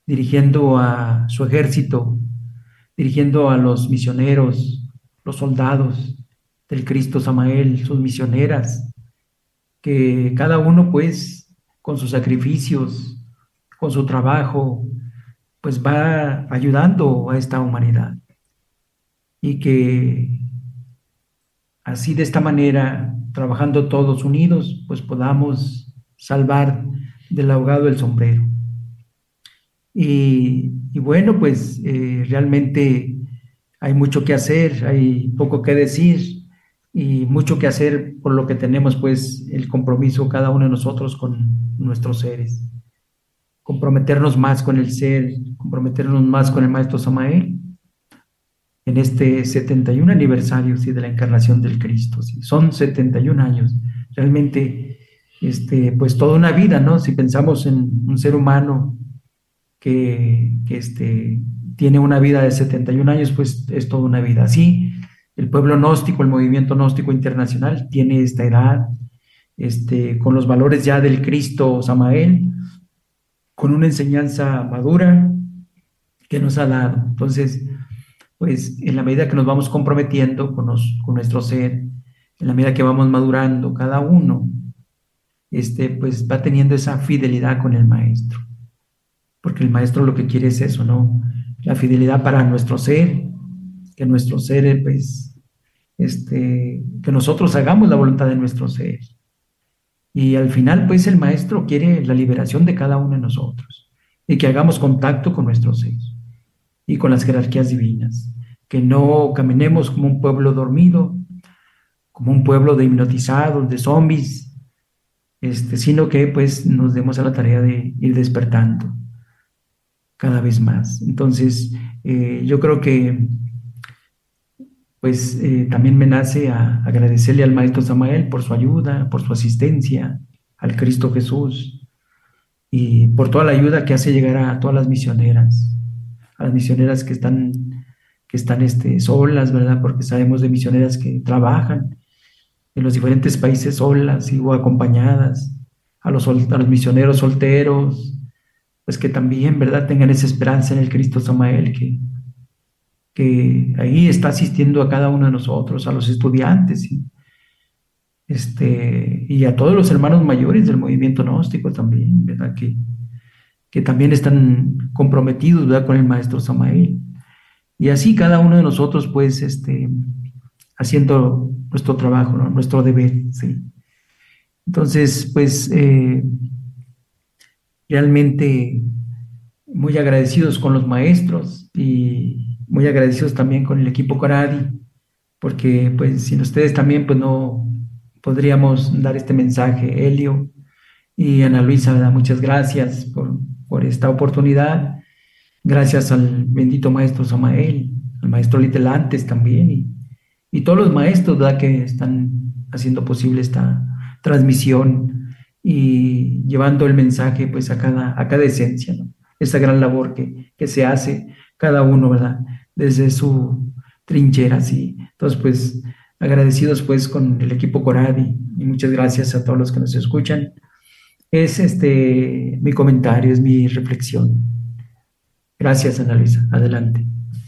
dirigiendo a su ejército, dirigiendo a los misioneros, los soldados del Cristo Samael, sus misioneras, que cada uno pues con sus sacrificios, con su trabajo, pues va ayudando a esta humanidad y que así de esta manera, trabajando todos unidos, pues podamos salvar del ahogado el sombrero. Y bueno, pues realmente hay mucho que hacer, hay poco que decir y mucho que hacer por lo que tenemos pues el compromiso cada uno de nosotros con nuestros seres. Comprometernos más con el ser, comprometernos más con el Maestro Samael en este 71 aniversario, ¿sí?, de la encarnación del Cristo. ¿Sí? Son 71 años. Realmente, pues toda una vida, ¿no? Si pensamos en un ser humano que tiene una vida de 71 años, pues es toda una vida. Así, el pueblo gnóstico, el movimiento gnóstico internacional tiene esta edad, con los valores ya del Cristo Samael, con una enseñanza madura que nos ha dado. Entonces, pues en la medida que nos vamos comprometiendo con nuestro ser, en la medida que vamos madurando cada uno, pues va teniendo esa fidelidad con el maestro, porque el maestro lo que quiere es eso, ¿no? La fidelidad para nuestro ser, que nuestro ser, pues, que nosotros hagamos la voluntad de nuestro ser. Y al final, pues, el maestro quiere la liberación de cada uno de nosotros y que hagamos contacto con nuestro ser y con las jerarquías divinas, que no caminemos como un pueblo dormido, como un pueblo de hipnotizados, de zombies, sino que pues nos demos a la tarea de ir despertando cada vez más. Entonces, yo creo que pues también me nace a agradecerle al Maestro Samael por su ayuda, por su asistencia, al Cristo Jesús y por toda la ayuda que hace llegar a todas a las misioneras que están solas, ¿verdad? Porque sabemos de misioneras que trabajan en los diferentes países solas y o acompañadas, a los misioneros solteros, pues que también, ¿verdad?, tengan esa esperanza en el Cristo Samael, que ahí está asistiendo a cada uno de nosotros, a los estudiantes, y a todos los hermanos mayores del movimiento gnóstico también, ¿verdad?, que también están comprometidos, ¿verdad?, con el Maestro Samael. Y así cada uno de nosotros, pues, haciendo nuestro trabajo, ¿no? Nuestro deber, ¿sí? Entonces, pues, realmente muy agradecidos con los maestros y muy agradecidos también con el equipo Coradi, porque, pues, sin ustedes también, pues, no podríamos dar este mensaje. Helio y Ana Luisa, ¿verdad? Muchas gracias por esta oportunidad. Gracias al bendito Maestro Samael, al Maestro Litelantes también, y todos los maestros, ¿verdad?, que están haciendo posible esta transmisión y llevando el mensaje pues a cada esencia, ¿no? Esa gran labor que se hace cada uno, ¿verdad?, desde su trinchera, ¿sí? Entonces, pues, agradecidos pues con el equipo Coradi y muchas gracias a todos los que nos escuchan. Es mi comentario, es mi reflexión. Gracias, Ana Luisa. Adelante.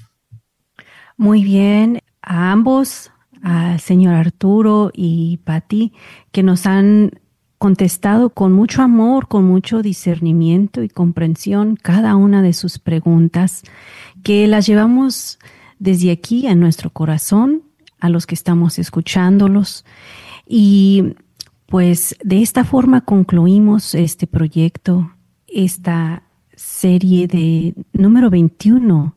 Muy bien, a ambos, al señor Arturo y Patti, que nos han contestado con mucho amor, con mucho discernimiento y comprensión cada una de sus preguntas, que las llevamos desde aquí a nuestro corazón, a los que estamos escuchándolos. Y pues de esta forma concluimos este proyecto, esta serie de número 21.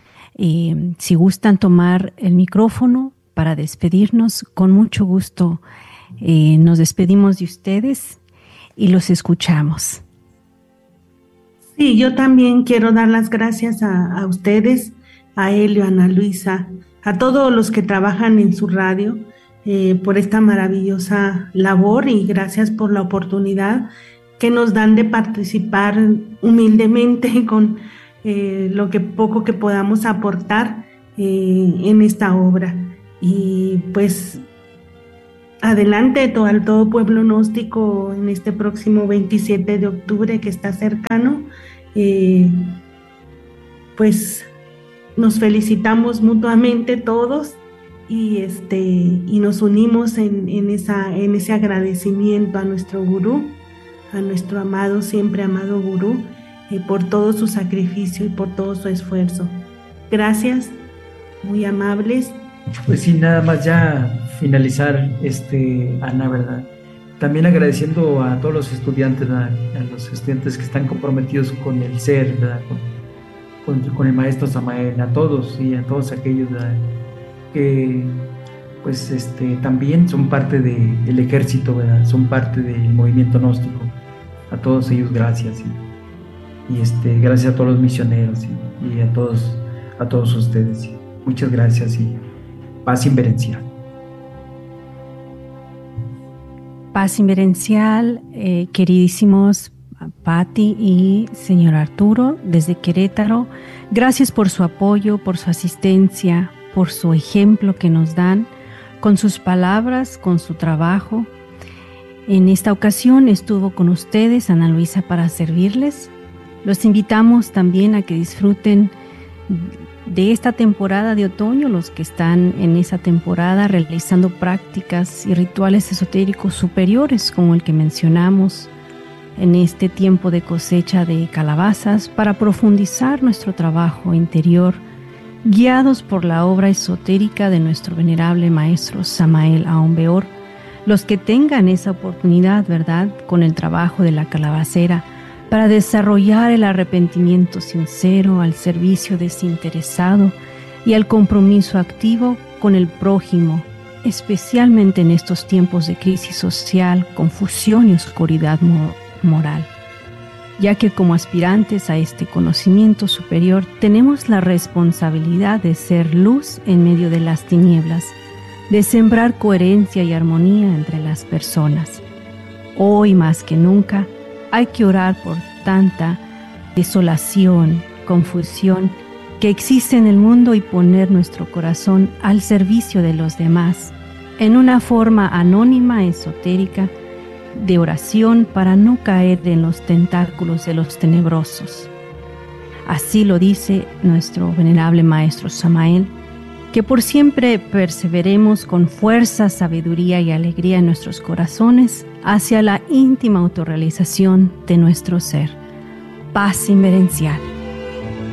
Si gustan tomar el micrófono para despedirnos, con mucho gusto nos despedimos de ustedes y los escuchamos. Sí, yo también quiero dar las gracias a ustedes, a Helio, a Ana Luisa, a todos los que trabajan en su radio por esta maravillosa labor y gracias por la oportunidad que nos dan de participar humildemente con lo que poco que podamos aportar en esta obra. Y pues adelante todo pueblo gnóstico en este próximo 27 de octubre que está cercano. pues nos felicitamos mutuamente todos y nos unimos en ese agradecimiento a nuestro gurú, a nuestro amado, siempre amado gurú, por todo su sacrificio y por todo su esfuerzo. Gracias, muy amables. Pues sí, nada más ya finalizar, Ana, ¿verdad? También agradeciendo a todos los estudiantes, ¿verdad? A los estudiantes que están comprometidos con el ser, ¿verdad? Con el maestro Samael, a todos y a todos aquellos, ¿verdad? Que pues también son parte del ejército, ¿verdad? Son parte del movimiento gnóstico. A todos ellos gracias y gracias a todos los misioneros y a todos ustedes. Muchas gracias y paz inverencial. Paz inverencial, queridísimos Patti y señor Arturo, desde Querétaro. Gracias por su apoyo, por su asistencia, por su ejemplo que nos dan, con sus palabras, con su trabajo. En esta ocasión estuvo con ustedes Ana Luisa para servirles. Los invitamos también a que disfruten de esta temporada de otoño, los que están en esa temporada realizando prácticas y rituales esotéricos superiores como el que mencionamos en este tiempo de cosecha de calabazas, para profundizar nuestro trabajo interior, guiados por la obra esotérica de nuestro venerable maestro Samael Aun Weor. Los que tengan esa oportunidad, ¿verdad?, con el trabajo de la calabacera, para desarrollar el arrepentimiento sincero, al servicio desinteresado y al compromiso activo con el prójimo, especialmente en estos tiempos de crisis social, confusión y oscuridad moral, ya que como aspirantes a este conocimiento superior tenemos la responsabilidad de ser luz en medio de las tinieblas, de sembrar coherencia y armonía entre las personas. Hoy más que nunca hay que orar por tanta desolación, confusión que existe en el mundo y poner nuestro corazón al servicio de los demás, en una forma anónima, esotérica, de oración para no caer en los tentáculos de los tenebrosos. Así lo dice nuestro venerable maestro Samael, que por siempre perseveremos con fuerza, sabiduría y alegría en nuestros corazones hacia la íntima autorrealización de nuestro ser. Paz inverencial.